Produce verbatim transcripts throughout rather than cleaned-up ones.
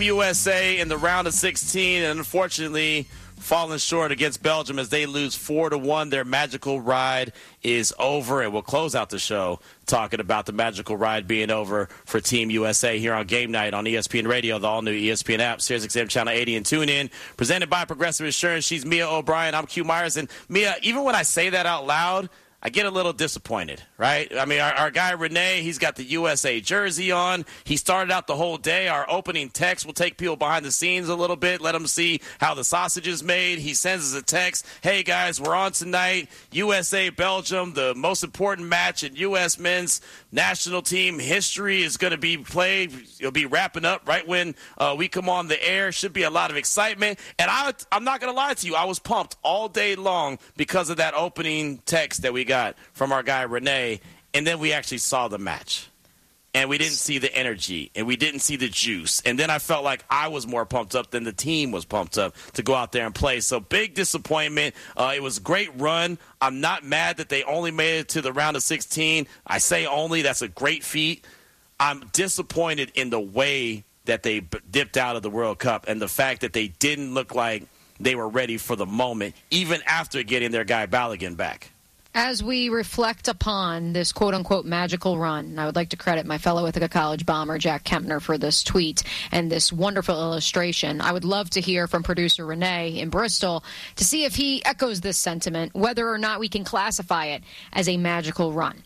U S A in the round of sixteen, and unfortunately falling short against Belgium as they lose four to one. Their magical ride is over, and we'll close out the show talking about the magical ride being over for Team U S A here on Game Night on E S P N Radio, the all-new E S P N app, SiriusXM Channel eighty, and TuneIn. Presented by Progressive Insurance. She's Mia O'Brien. I'm Q Myers. And, Mia, even when I say that out loud, I get a little disappointed, right? I mean, our, our guy Renee, he's got the U S A jersey on. He started out the whole day. Our opening text will take people behind the scenes a little bit, let them see how the sausage is made. He sends us a text, hey, guys, we're on tonight. U S A Belgium, the most important match in U S men's national team history is going to be played. It'll be wrapping up right when uh, we come on the air. Should be a lot of excitement. And I, I'm not going to lie to you. I was pumped all day long because of that opening text that we got. got from our guy Renee, and then we actually saw the match, and we didn't see the energy, and we didn't see the juice, and then I felt like I was more pumped up than the team was pumped up to go out there and play. So big disappointment. Uh, it was a great run. I'm not mad that they only made it to the round of sixteen. I say only. That's a great feat. I'm disappointed in the way that they b- dipped out of the World Cup and the fact that they didn't look like they were ready for the moment, even after getting their guy Balogun back. As we reflect upon this quote-unquote magical run, I would like to credit my fellow Ithaca College bomber, Jack Kempner, for this tweet and this wonderful illustration. I would love to hear from producer Renee in Bristol to see if he echoes this sentiment, whether or not we can classify it as a magical run.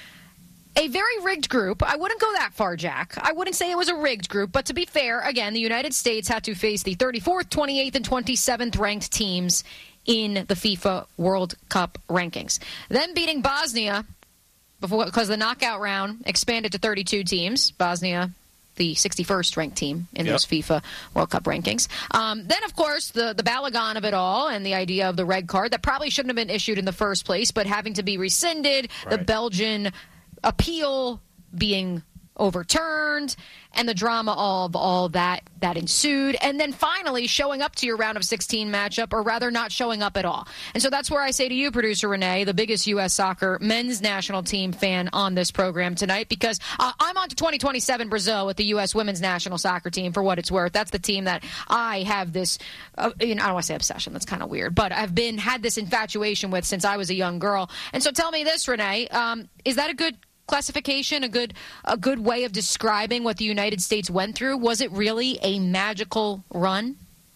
A very rigged group. I wouldn't go that far, Jack. I wouldn't say it was a rigged group, but to be fair, again, the United States had to face the thirty-fourth, twenty-eighth, and twenty-seventh ranked teams in the FIFA World Cup rankings. Then beating Bosnia, before, because the knockout round expanded to thirty-two teams. Bosnia, the sixty-first ranked team in yep. those FIFA World Cup rankings. Um, then, of course, the, the Balogun of it all and the idea of the red card that probably shouldn't have been issued in the first place, but having to be rescinded, right. The Belgian appeal being overturned, and the drama of all that that ensued, and then finally showing up to your round of sixteen matchup, or rather not showing up at all. And so that's where I say to you, producer Renee, the biggest U S soccer men's national team fan on this program tonight, because uh, I'm on to twenty twenty-seven Brazil with the U S women's national soccer team, for what it's worth. That's the team that I have this, uh, you know, I don't want to say obsession, that's kind of weird, but I've been had this infatuation with since I was a young girl. And so tell me this, Renee, um, is that a good classification, a good a good way of describing what the United States went through? Was it really a magical run?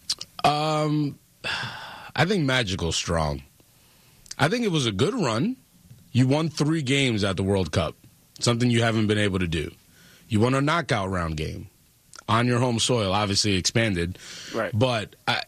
Um, I think magical strong. I think it was a good run. You won three games at the World Cup, something you haven't been able to do. You won a knockout round game on your home soil, obviously expanded. Right. But I,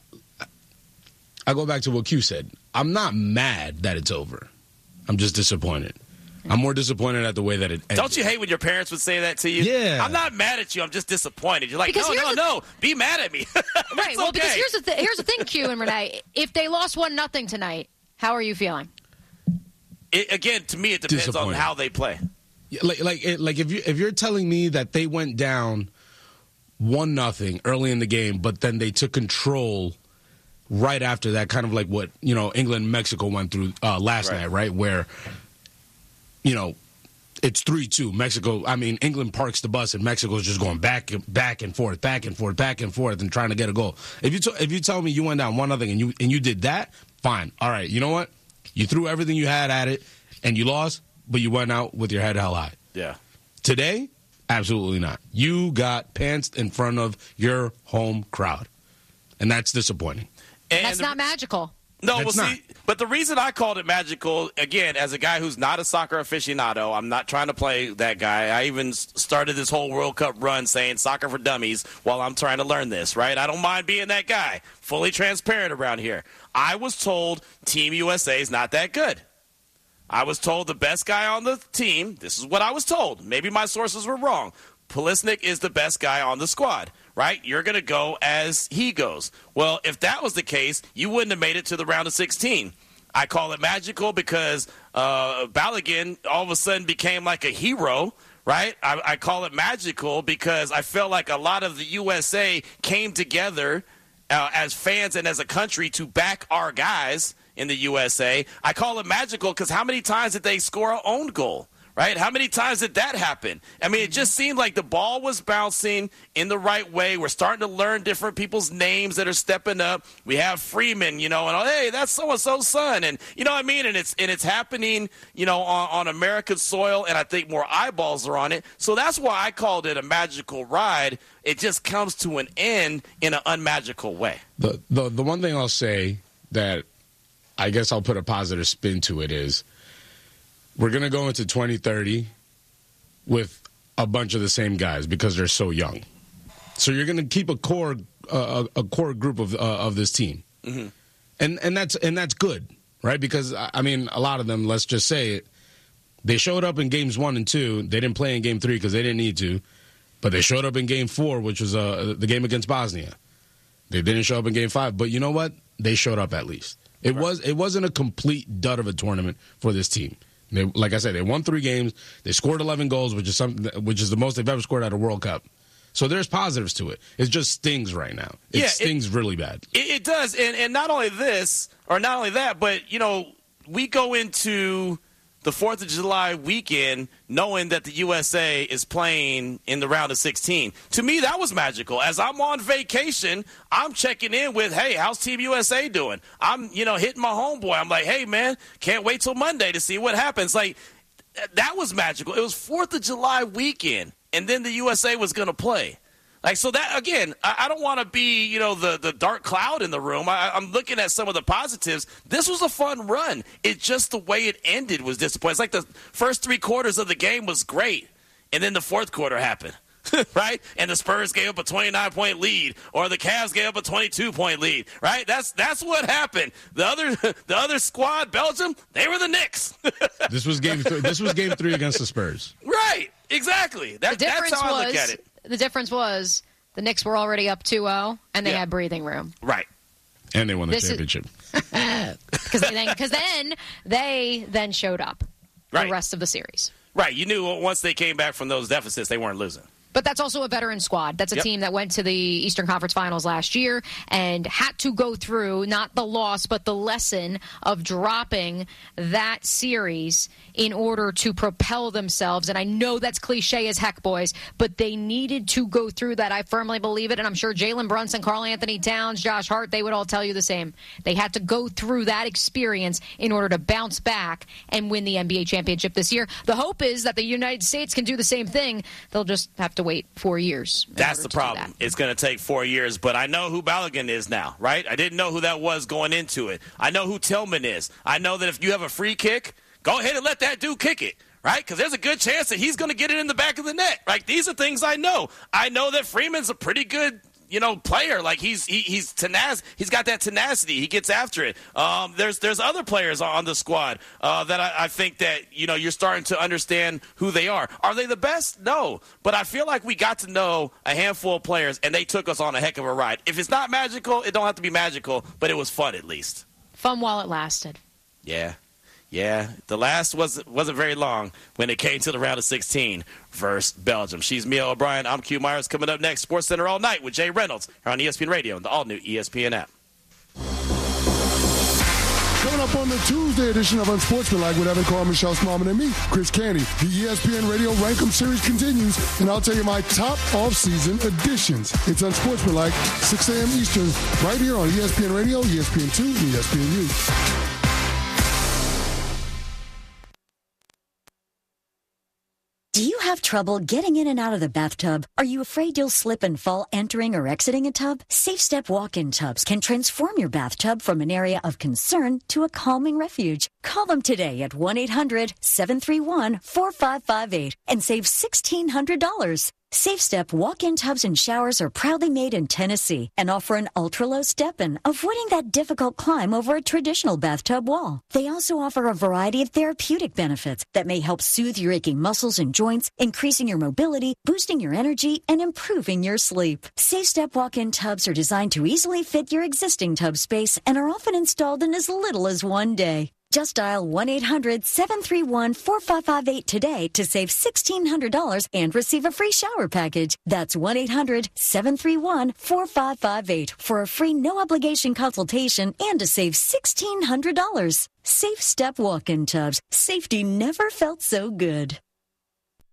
I go back to what Q said. I'm not mad that it's over. I'm just disappointed. I'm more disappointed at the way that it ended. Don't you hate when your parents would say that to you? Yeah. I'm not mad at you. I'm just disappointed. You're like, because no, no, the, no. Be mad at me. Right. Well, okay. because here's the, th- here's the thing, Q and Renee. If they lost one nothing tonight, how are you feeling? It, again, to me, it depends on how they play. Yeah, like, like, it, like if you if you're telling me that they went down one nothing early in the game, but then they took control right after that, kind of like what you know England and Mexico went through uh, last right. night, right? Where you know. It's three two. Mexico, I mean, England parks the bus, and Mexico's just going back back and forth, back and forth, back and forth, and trying to get a goal. If you t- if you tell me you went down one nothing and you and you did that, fine. All right, you know what? You threw everything you had at it, and you lost, but you went out with your head held high. Yeah. Today, absolutely not. You got pantsed in front of your home crowd, and that's disappointing. And that's the, not magical. No, That's well, not. see, but the reason I called it magical, again, as a guy who's not a soccer aficionado, I'm not trying to play that guy. I even started this whole World Cup run saying soccer for dummies while I'm trying to learn this, right? I don't mind being that guy. Fully transparent around here. I was told Team U S A is not that good. I was told the best guy on the team, this is what I was told. Maybe my sources were wrong. Pulisic is the best guy on the squad, right? You're going to go as he goes. Well, if that was the case, you wouldn't have made it to the round of sixteen. I call it magical because uh, Balogun all of a sudden became like a hero, right? I, I call it magical because I felt like a lot of the U S A came together uh, as fans and as a country to back our guys in the U S A. I call it magical because how many times did they score an own goal? right? How many times did that happen? I mean, it just seemed like the ball was bouncing in the right way. We're starting to learn different people's names that are stepping up. We have Freeman, you know, and oh, hey, that's so-and-so's son. And you know what I mean? And it's and it's happening, you know, on, on American soil, and I think more eyeballs are on it. So that's why I called it a magical ride. It just comes to an end in an unmagical way. The, the, the one thing I'll say that I guess I'll put a positive spin to it is we're going to go into twenty thirty with a bunch of the same guys because they're so young. So you're going to keep a core uh, a core group of uh, of this team. Mm-hmm. And and that's and that's good, right? Because I mean, a lot of them, let's just say it, they showed up in games one and two. They didn't play in game three because they didn't need to, but they showed up in game four, which was uh, the game against Bosnia. They didn't show up in game five, but you know what? They showed up at least. It right. was it wasn't a complete dud of a tournament for this team. They, like I said, they won three games. They scored eleven goals, which is something which is the most they've ever scored at a World Cup. So there's positives to it. It just stings right now. It yeah, stings it, really bad. It, it does, and and not only this, or not only that, but you know, we go into the Fourth of July weekend knowing that the U S A is playing in the round of sixteen. To me, that was magical. As I'm on vacation, I'm checking in with, hey, how's Team U S A doing? I'm, you know, hitting my homeboy. I'm like, hey, man, can't wait till Monday to see what happens. Like, that was magical. It was Fourth of July weekend, and then the U S A was going to play. Like, so that, again, I, I don't want to be, you know, the, the dark cloud in the room. I, I'm looking at some of the positives. This was a fun run. It just the way it ended was disappointing. It's like the first three quarters of the game was great, and then the fourth quarter happened, right? And the Spurs gave up a twenty-nine point lead, or the Cavs gave up a twenty-two point lead, right? That's that's what happened. The other the other squad, Belgium, they were the Knicks. This was game th- This was game three against the Spurs. Right, exactly. That, that's how was- I look at it. The difference was the Knicks were already up two oh, and they yeah. had breathing room. Right. And they won the this championship. Because then, then they then showed up right. the rest of the series. Right. You knew once they came back from those deficits, they weren't losing. But that's also a veteran squad. That's a yep. team that went to the Eastern Conference Finals last year and had to go through not the loss, but the lesson of dropping that series in order to propel themselves. And I know that's cliche as heck, boys, but they needed to go through that. I firmly believe it. And I'm sure Jalen Brunson, Karl Anthony Towns, Josh Hart, they would all tell you the same. They had to go through that experience in order to bounce back and win the N B A championship this year. The hope is that the United States can do the same thing. They'll just have to wait four years. That's the problem. It's going to take four years, but I know who Balogun is now, right? I didn't know who that was going into it. I know who Tillman is. I know that if you have a free kick, go ahead and let that dude kick it, right? Because there's a good chance that he's going to get it in the back of the net. Like, these are things I know. I know that Freeman's a pretty good, you know, player. Like, he's he, he's tenacious. He's got that tenacity. He gets after it. Um, there's there's other players on the squad uh, that I, I think that, you know, you're starting to understand who they are. Are they the best? No. But I feel like we got to know a handful of players, and they took us on a heck of a ride. If it's not magical, it don't have to be magical, but it was fun at least. Fun while it lasted. Yeah. Yeah, the last wasn't, wasn't very long when it came to the round of sixteen versus Belgium. She's Mia O'Brien. I'm Q Myers. Coming up next, Sports Center All Night with Jay Reynolds here on E S P N Radio and the all-new E S P N app. Coming up on the Tuesday edition of Unsportsmanlike with Evan Carr, Michelle Smallman, and me, Chris Candy. The E S P N Radio Rankum Series continues, and I'll tell you my top off-season additions. It's Unsportsmanlike, six a.m. Eastern, right here on E S P N Radio, E S P N two, and E S P N U. Do you have trouble getting in and out of the bathtub? Are you afraid you'll slip and fall entering or exiting a tub? SafeStep walk-in tubs can transform your bathtub from an area of concern to a calming refuge. Call them today at one eight hundred seven three one four five five eight and save sixteen hundred dollars. SafeStep walk-in tubs and showers are proudly made in Tennessee and offer an ultra-low step-in, avoiding that difficult climb over a traditional bathtub wall. They also offer a variety of therapeutic benefits that may help soothe your aching muscles and joints, increasing your mobility, boosting your energy, and improving your sleep. SafeStep walk-in tubs are designed to easily fit your existing tub space and are often installed in as little as one day. Just dial one eight hundred seven three one four five five eight today to save sixteen hundred dollars and receive a free shower package. That's one eight hundred seven three one four five five eight for a free no-obligation consultation and to save sixteen hundred dollars. Safe Step walk-in tubs. Safety never felt so good.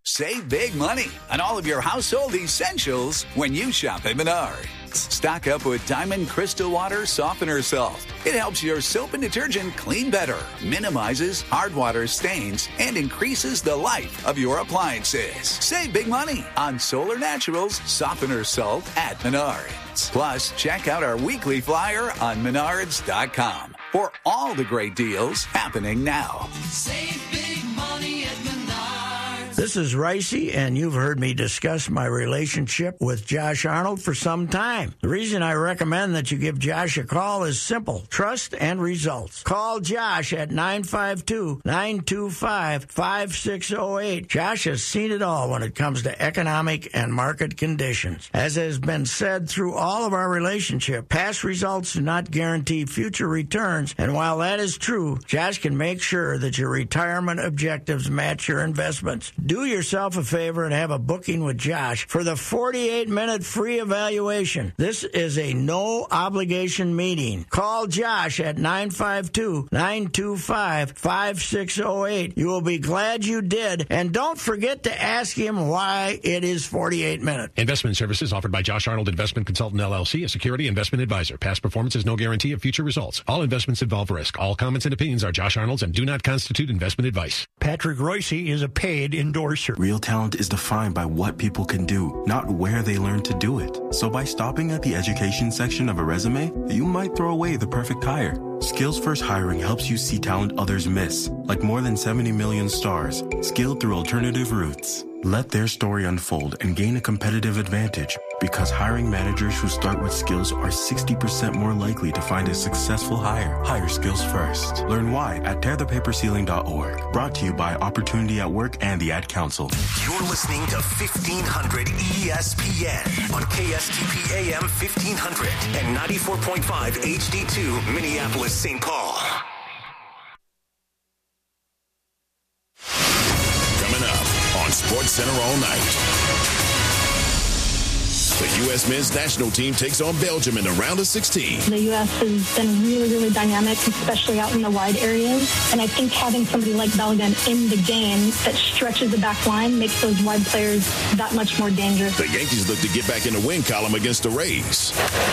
Save big money on all of your household essentials when you shop at Menards. Stock up with Diamond Crystal Water Softener Salt. It helps your soap and detergent clean better, minimizes hard water stains, and increases the life of your appliances. Save big money on Solar Naturals Softener Salt at Menards. Plus, check out our weekly flyer on menards dot com for all the great deals happening now. Save big money at Menards. This is Ricey, and you've heard me discuss my relationship with Josh Arnold for some time. The reason I recommend that you give Josh a call is simple: trust and results. Call Josh at nine five two, nine two five, five six zero eight. Josh has seen it all when it comes to economic and market conditions. As has been said through all of our relationship, past results do not guarantee future returns, and while that is true, Josh can make sure that your retirement objectives match your investments. Do yourself a favor and have a booking with Josh for the forty-eight minute free evaluation. This is a no-obligation meeting. Call Josh at nine five two, nine two five, five six zero eight. You will be glad you did, and don't forget to ask him why it is forty-eight minutes. Investment services offered by Josh Arnold Investment Consultant, L L C, a security investment advisor. Past performance is no guarantee of future results. All investments involve risk. All comments and opinions are Josh Arnold's and do not constitute investment advice. Patrick Royce is a paid endorser. Real talent is defined by what people can do, not where they learn to do it. So by stopping at the education section of a resume, you might throw away the perfect hire. Skills First Hiring helps you see talent others miss, like more than seventy million stars, skilled through alternative routes. Let their story unfold and gain a competitive advantage, because hiring managers who start with skills are sixty percent more likely to find a successful hire. Hire skills first. Learn why at tear the paper ceiling dot org. Brought to you by Opportunity at Work and the Ad Council. You're listening to fifteen hundred E S P N on K S T P A M fifteen hundred and ninety-four point five H D two Minneapolis, Saint Paul. Coming up on SportsCenter all night. The U S men's national team takes on Belgium in the round of sixteen. The U S has been really, really dynamic, especially out in the wide areas. And I think having somebody like Belgium in the game that stretches the back line makes those wide players that much more dangerous. The Yankees look to get back in the win column against the Rays.